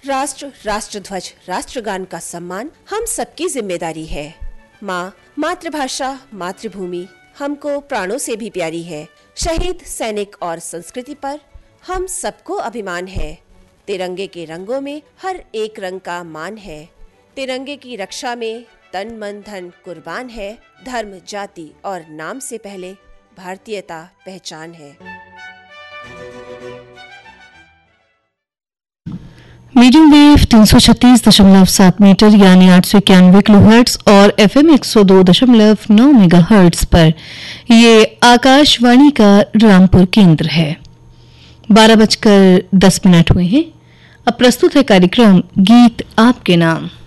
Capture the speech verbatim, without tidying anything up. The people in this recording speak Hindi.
राष्ट्र, राष्ट्रध्वज, राष्ट्रगान का सम्मान हम सबकी जिम्मेदारी है। माँ, मातृभाषा, मातृभूमि हमको प्राणों से भी प्यारी है। शहीद, सैनिक और संस्कृति पर हम सबको अभिमान है। तिरंगे के रंगों में हर एक रंग का मान है। तिरंगे की रक्षा में तन मन धन कुर्बान है। धर्म, जाति और नाम से पहले भारतीयता पहचान है। मीडियम वेव तीन सौ छत्तीस दशमलव सात मीटर यानी आठ सौ इक्यानवे किलोहर्ट्ज और एफएम एक सौ दो दशमलव नौ मेगाहर्ट्ज पर ये आकाशवाणी का रामपुर केंद्र है। बारह बजकर दस मिनट हुए हैं। अब प्रस्तुत है कार्यक्रम गीत आपके नाम।